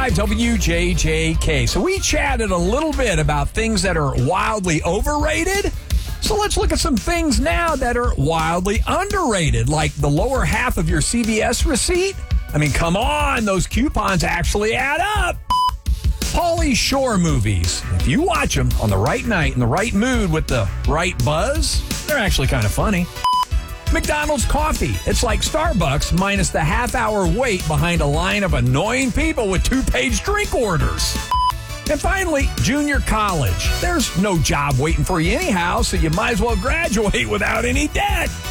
105 WJJK. So we chatted a little bit about things that are wildly overrated. So let's look at some things now that are wildly underrated, like the lower half of your CVS receipt. I mean, come on, those coupons actually add up. Pauly Shore movies. If you watch them on the right night, in the right mood, with the right buzz, they're actually kind of funny. McDonald's coffee. It's like Starbucks minus the half-hour wait behind a line of annoying people with 2-page drink orders. And finally, junior college. There's no job waiting for you anyhow, so you might as well graduate without any debt.